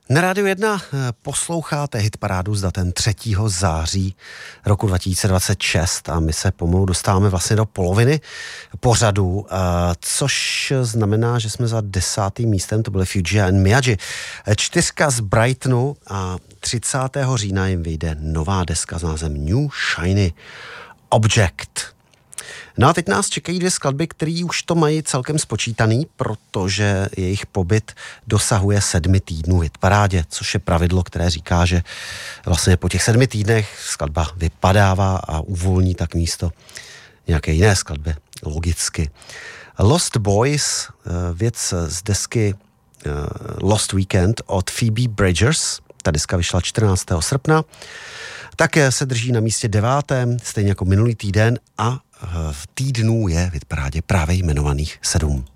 Na Rádiu 1 posloucháte hitparádu s datem 3. září roku 2026 a my se pomalu dostáváme vlastně do poloviny pořadu, což znamená, že jsme za 10. místem, to byly Fugees and Miyagi. 4 z Brightonu a 30. října jim vyjde nová deska s názvem New Shiny Object. No a teď nás čekají 2 skladby, které už to mají celkem spočítaný, protože jejich pobyt dosahuje 7 týdnů v hitparádě, což je pravidlo, které říká, že vlastně po těch 7 týdnech skladba vypadává a uvolní tak místo nějaké jiné skladby, logicky. Lost Boys, věc z desky Lost Weekend od Phoebe Bridgers, ta deska vyšla 14. srpna, také se drží na místě 9., stejně jako minulý týden a v týdnu je v hitparádě právě jmenovaných 7.